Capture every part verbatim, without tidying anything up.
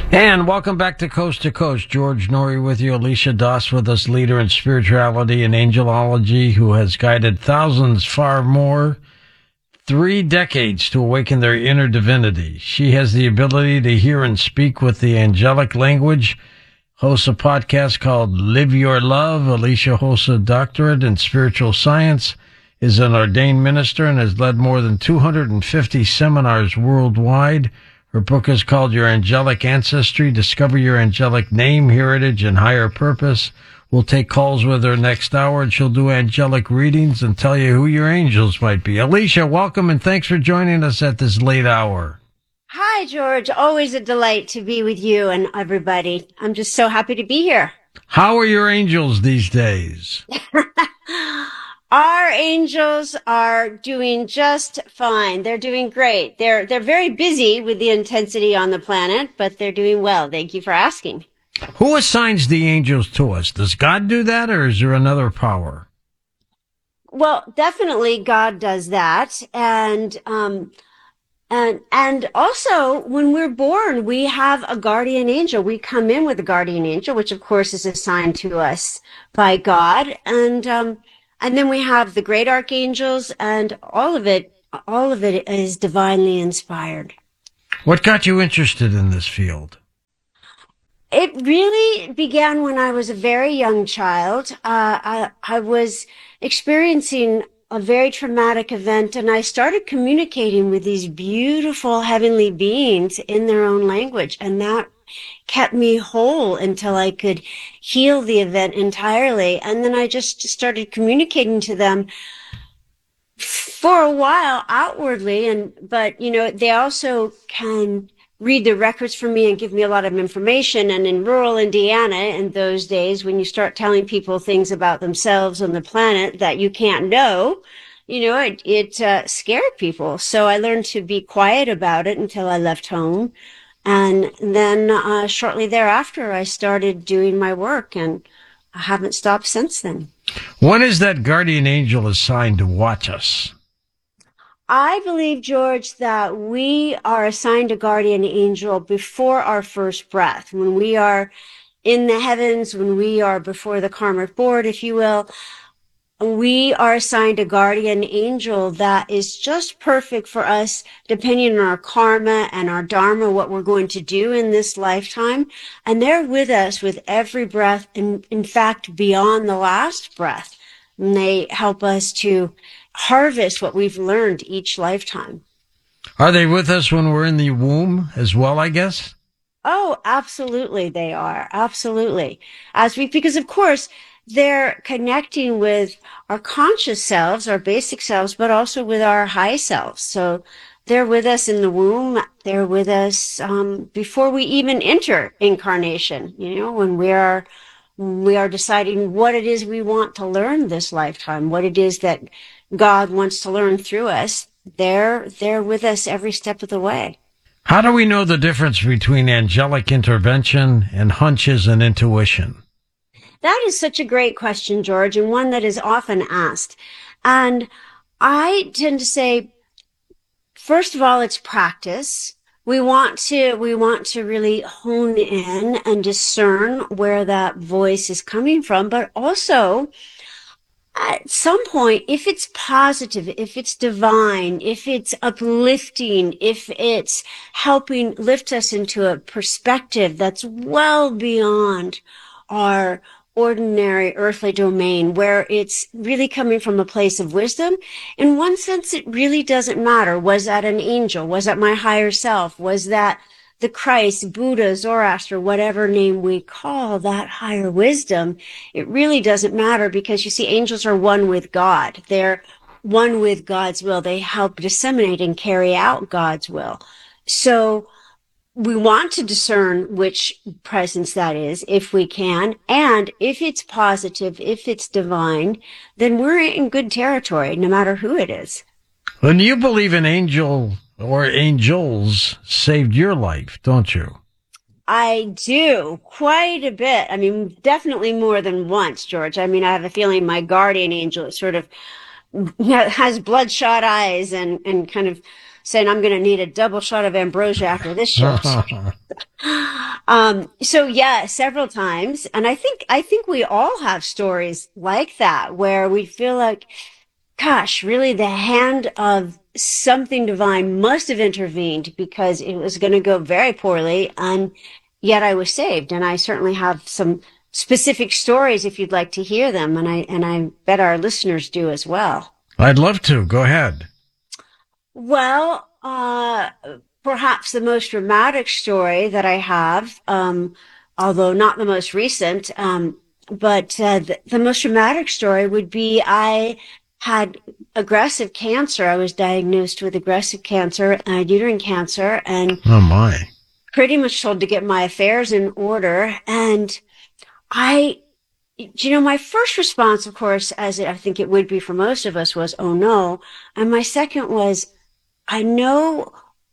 And welcome back to Coast to Coast. George Noory with you. Alicia Doss with us, leader in spirituality and angelology, who has guided thousands, far more, three decades to awaken their inner divinity. She has the ability to hear and speak with the angelic language, hosts a podcast called Live Your Love. Alicia holds a doctorate in spiritual science, is an ordained minister, and has led more than two hundred fifty seminars worldwide. Her book is called Your Angelic Ancestry, Discover Your Angelic Name, Heritage, and Higher Purpose. We'll take calls with her next hour, and she'll do angelic readings and tell you who your angels might be. Alicia, welcome, and thanks for joining us at this late hour. Hi, George. Always a delight to be with you and everybody. I'm just so happy to be here. How are your angels these days? Our angels are doing just fine. They're doing great. They're they're very busy with the intensity on the planet, but they're doing well. Thank you for asking. Who assigns the angels to us? Does God do that, or is there another power? Well, definitely God does that. And um and and also when we're born, we have a guardian angel. We come in with a guardian angel, which of course is assigned to us by God. And um And then we have the great archangels, and all of it, all of it is divinely inspired. What got you interested in this field? It really began when I was a very young child. Uh, I, I was experiencing a very traumatic event, and I started communicating with these beautiful heavenly beings in their own language, and that kept me whole until I could heal the event entirely. And then I just started communicating to them for a while outwardly. And, but, you know, they also can read the records for me and give me a lot of information. And in rural Indiana in those days, when you start telling people things about themselves on the planet that you can't know, you know, it, it uh, scared people. So I learned to be quiet about it until I left home. And then uh, shortly thereafter, I started doing my work, and I haven't stopped since then. When is that guardian angel assigned to watch us? I believe, George, that we are assigned a guardian angel before our first breath. When we are in the heavens, when we are before the karmic board, if you will, we are assigned a guardian angel that is just perfect for us, depending on our karma and our dharma, what we're going to do in this lifetime. And they're with us with every breath, and in fact, beyond the last breath. And they help us to harvest what we've learned each lifetime. Are they with us when we're in the womb as well, I guess? Oh, absolutely they are. Absolutely. As we, because of course, they're connecting with our conscious selves, our basic selves, but also with our high selves. So they're with us in the womb. They're with us um, before we even enter incarnation, you know, when we are, we are deciding what it is we want to learn this lifetime, what it is that God wants to learn through us. They're, they're with us every step of the way. How do we know the difference between angelic intervention and hunches and intuition? That is such a great question, George, and one that is often asked. And I tend to say, first of all, it's practice. We want to, we want to really hone in and discern where that voice is coming from, but also at some point, if it's positive, if it's divine, if it's uplifting, if it's helping lift us into a perspective that's well beyond our ordinary earthly domain, where it's really coming from a place of wisdom, in one sense, it really doesn't matter. Was that an angel? Was that my higher self? Was that the Christ, Buddha, Zoroaster, whatever name we call that higher wisdom? It really doesn't matter, because you see, angels are one with God. They're one with God's will. They help disseminate and carry out God's will. So we want to discern which presence that is, if we can. And if it's positive, if it's divine, then we're in good territory, no matter who it is. When you believe an angel or angels saved your life, don't you? I do, quite a bit. I mean, definitely more than once, George. I mean, I have a feeling my guardian angel is sort of has bloodshot eyes and, and kind of saying, I'm going to need a double shot of ambrosia after this show. Um, so yeah, several times. And I think, I think we all have stories like that where we feel like, gosh, really the hand of something divine must have intervened because it was going to go very poorly. And yet I was saved. And I certainly have some specific stories if you'd like to hear them. And I, and I bet our listeners do as well. I'd love to. Go ahead. Well, uh, perhaps the most dramatic story that I have, um, although not the most recent, um, but uh, the, the most dramatic story would be I had aggressive cancer. I was diagnosed with aggressive cancer, uh, uterine cancer, and Oh, my. pretty much told to get my affairs in order. And I, you know, my first response, of course, as I think it would be for most of us, was, oh no. And my second was, I know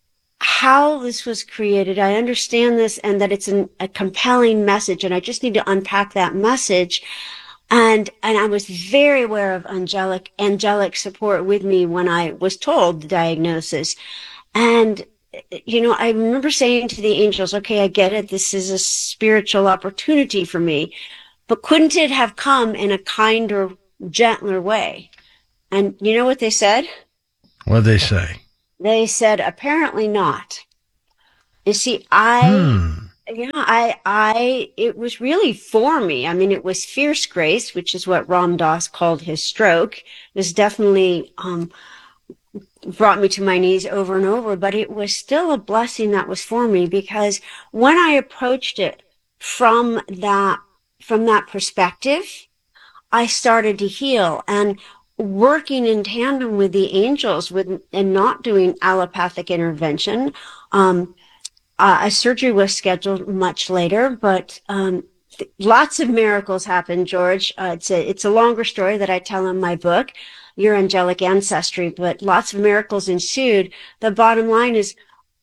how this was created. I understand this and that it's an, a compelling message, and I just need to unpack that message. And, and I was very aware of angelic, angelic support with me when I was told the diagnosis. And, you know, I remember saying to the angels, okay, I get it. This is a spiritual opportunity for me, but couldn't it have come in a kinder, gentler way? And you know what they said? What'd they say? They said, apparently not. You see, I, Hmm. yeah, I, I, it was really for me. I mean, it was fierce grace, which is what Ram Dass called his stroke. It was definitely, um, brought me to my knees over and over, but it was still a blessing that was for me, because when I approached it from that, from that perspective, I started to heal. And working in tandem with the angels with and not doing allopathic intervention. Um, uh, a surgery was scheduled much later, but um, th- lots of miracles happened, George. Uh, it's a it's a longer story that I tell in my book, Your Angelic Ancestry, but lots of miracles ensued. The bottom line is,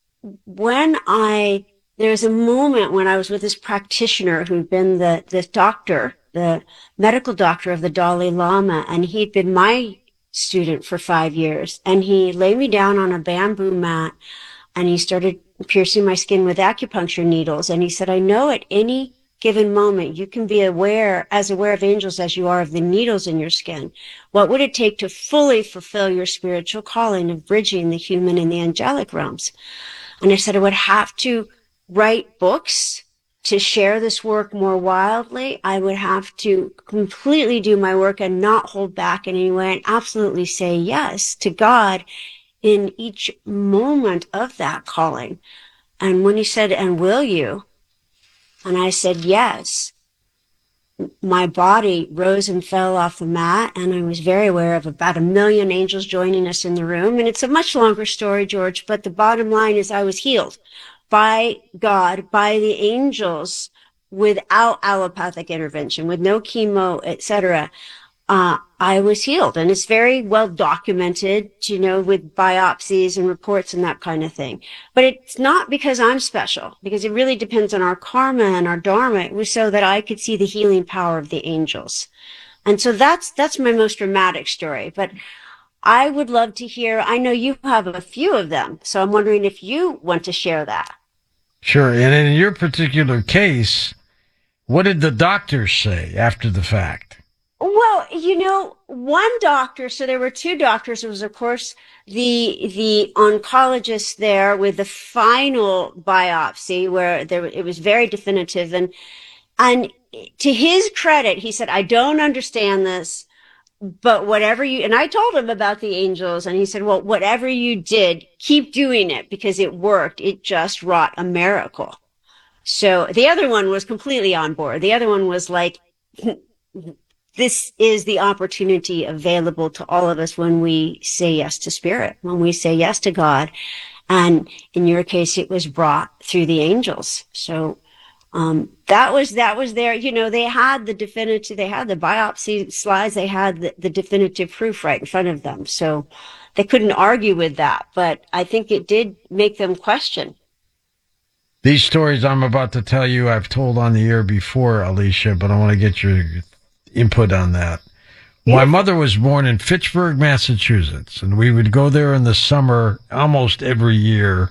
when I there was a moment when I was with this practitioner who'd been the the doctor, the medical doctor of the Dalai Lama, and he'd been my student for five years. And he laid me down on a bamboo mat, and he started piercing my skin with acupuncture needles. And he said, I know at any given moment you can be aware, as aware of angels as you are of the needles in your skin. What would it take to fully fulfill your spiritual calling of bridging the human and the angelic realms? And I said I would have to write books to share this work more wildly. I would have to completely do my work and not hold back in any way, and absolutely say yes to God in each moment of that calling. And when he said, and will you? And I said, yes. My body rose and fell off the mat, and I was very aware of about a million angels joining us in the room. And it's a much longer story, George, but the bottom line is I was healed by God, by the angels, without allopathic intervention, with no chemo, et cetera. Uh, I was healed, and it's very well documented, you know, with biopsies and reports and that kind of thing. But it's not because I'm special, because it really depends on our karma and our dharma. It was so that I could see the healing power of the angels. And so that's, that's my most dramatic story. But I would love to hear, I know you have a few of them, so I'm wondering if you want to share that. Sure. And in your particular case, what did the doctors say after the fact? Well, you know, one doctor, so there were two doctors. It was, of course, the the oncologist there with the final biopsy where there it was very definitive. And and to his credit, he said, I don't understand this, but whatever you, and I told him about the angels, and he said, well, whatever you did, keep doing it because it worked. It just wrought a miracle. So the other one was completely on board. The other one was like, this is the opportunity available to all of us when we say yes to spirit, when we say yes to God. And in your case, it was brought through the angels. So, um, that was, that was there. You know, they had the definitive, they had the biopsy slides, they had the, the definitive proof right in front of them. So they couldn't argue with that, but I think it did make them question. These stories I'm about to tell you, I've told on the air before, Alicia, but I want to get your input on that. Yeah. My mother was born in Fitchburg, Massachusetts, and we would go there in the summer almost every year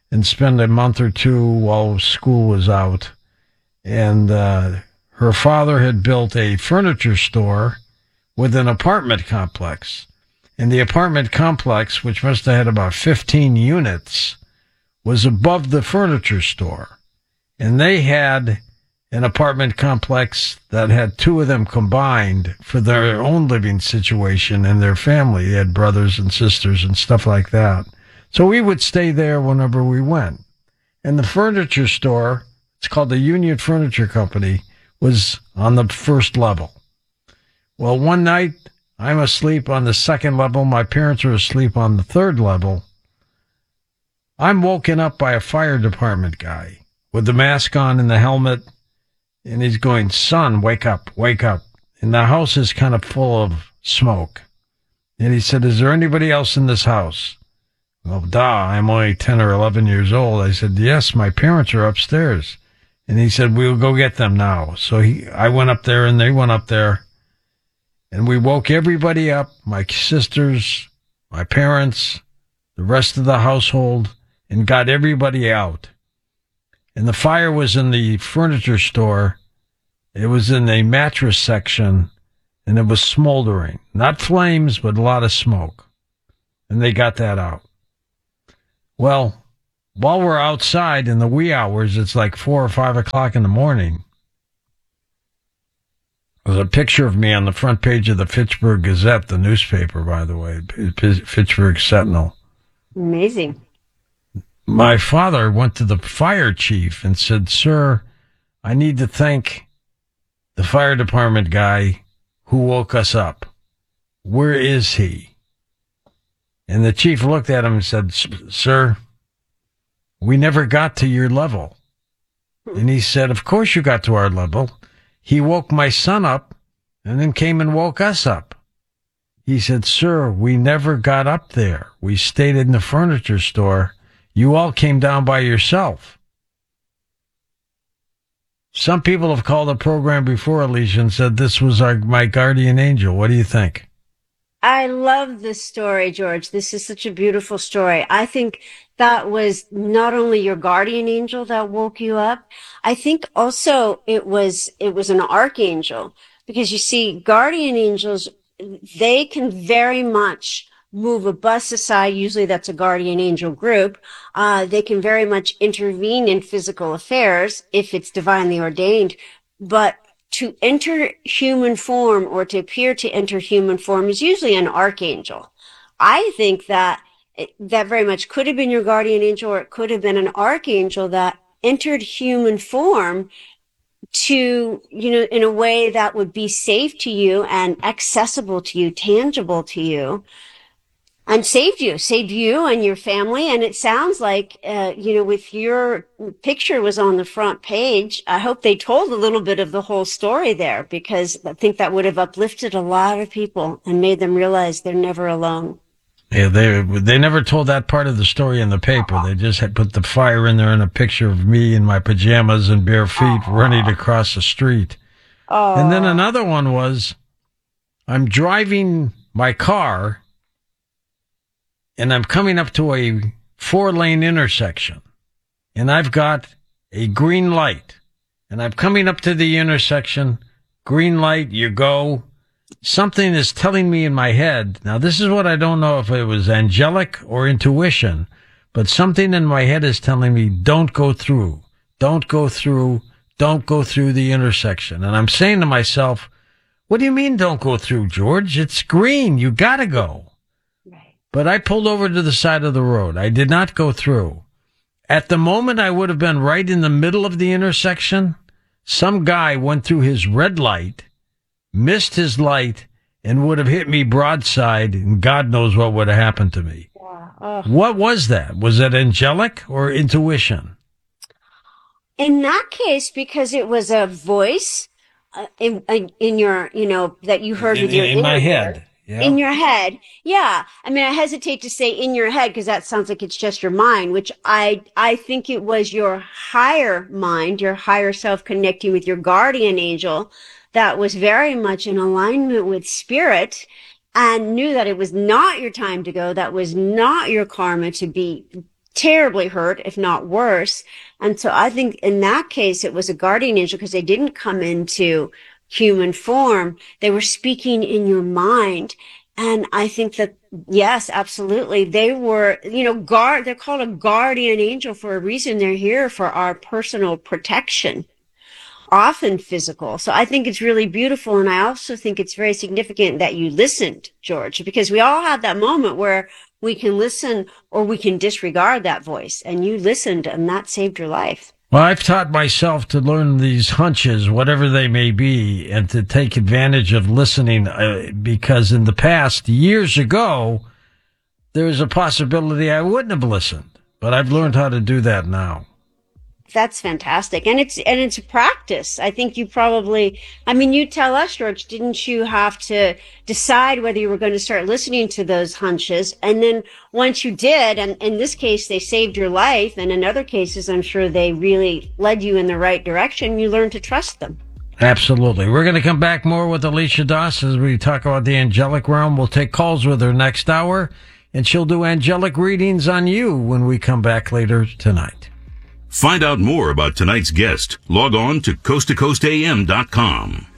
and spend a month or two while school was out. And uh, her father had built a furniture store with an apartment complex. And the apartment complex, which must have had about fifteen units, was above the furniture store. And they had an apartment complex that had two of them combined for their own living situation and their family. They had brothers and sisters and stuff like that. So we would stay there whenever we went. And the furniture store, it's called the Union Furniture Company, was on the first level. Well, one night, I'm asleep on the second level. My parents are asleep on the third level. I'm woken up by a fire department guy with the mask on and the helmet, and he's going, "Son, wake up, wake up." And the house is kind of full of smoke. And he said, "Is there anybody else in this house?" Well, duh, I'm only ten or eleven years old. I said, "Yes, my parents are upstairs." And he said, "We'll go get them now." So he, I went up there and they went up there. And we woke everybody up, my sisters, my parents, the rest of the household, and got everybody out. And the fire was in the furniture store. It was in the mattress section, and it was smoldering. Not flames, but a lot of smoke. And they got that out. Well, while we're outside in the wee hours, it's like four or five o'clock in the morning. There's a picture of me on the front page of the Fitchburg Gazette, the newspaper, by the way, Fitchburg Sentinel. Amazing. My father went to the fire chief and said, "Sir, I need to thank the fire department guy who woke us up. Where is he?" And the chief looked at him and said, "Sir, we never got to your level." And he said, "Of course you got to our level. He woke my son up and then came and woke us up." He said, "Sir, we never got up there. We stayed in the furniture store. You all came down by yourself." Some people have called the program before, Alicia, and said this was our my guardian angel. What do you think? I love this story, George. This is such a beautiful story. I think that was not only your guardian angel that woke you up. I think also it was, it was an archangel, because you see, guardian angels, they can very much move a bus aside. Usually that's a guardian angel group. Uh, they can very much intervene in physical affairs if it's divinely ordained, but to enter human form or to appear to enter human form is usually an archangel. I think that that very much could have been your guardian angel, or it could have been an archangel that entered human form to, you know, in a way that would be safe to you and accessible to you, tangible to you, and saved you, saved you and your family. And it sounds like, uh, you know, with your picture was on the front page, I hope they told a little bit of the whole story there, because I think that would have uplifted a lot of people and made them realize they're never alone. Yeah, they they never told that part of the story in the paper. They just had put the fire in there and a picture of me in my pajamas and bare feet Aww. running across the street. Aww. And then another one was, I'm driving my car and I'm coming up to a four-lane intersection, and I've got a green light, and I'm coming up to the intersection, green light, you go. Something is telling me in my head, now this is what I don't know if it was angelic or intuition, but something in my head is telling me, don't go through, don't go through, don't go through the intersection. And I'm saying to myself, what do you mean don't go through, George? It's green, you gotta go. But I pulled over to the side of the road. I did not go through. At the moment I would have been right in the middle of the intersection, some guy went through his red light, missed his light, and would have hit me broadside, and God knows what would have happened to me. Yeah. Oh. What was that? Was it angelic or intuition? In that case, because it was a voice uh, in, in your, you know, that you heard in, with your in, in my head. Yeah. In your head. Yeah. I mean, I hesitate to say in your head because that sounds like it's just your mind, which I, I think it was your higher mind, your higher self connecting with your guardian angel that was very much in alignment with spirit and knew that it was not your time to go. That was not your karma to be terribly hurt, if not worse. And so I think in that case, it was a guardian angel because they didn't come into human form. They were speaking in your mind. And I think that, yes, absolutely. They were, you know, guard, they're called a guardian angel for a reason. They're here for our personal protection, often physical. So I think it's really beautiful. And I also think it's very significant that you listened, George, because we all have that moment where we can listen or we can disregard that voice. And you listened, and that saved your life. Well, I've taught myself to learn these hunches, whatever they may be, and to take advantage of listening, uh, because in the past, years ago, there was a possibility I wouldn't have listened. But I've learned how to do that now. That's fantastic. And it's, and it's a practice. I think you probably, I mean, you tell us, George, didn't you have to decide whether you were going to start listening to those hunches? And then once you did, and in this case, they saved your life. And in other cases, I'm sure they really led you in the right direction. You learned to trust them. Absolutely. We're going to come back more with Alicia Doss as we talk about the angelic realm. We'll take calls with her next hour, and she'll do angelic readings on you when we come back later tonight. Find out more about tonight's guest. Log on to coast to coast a m dot com.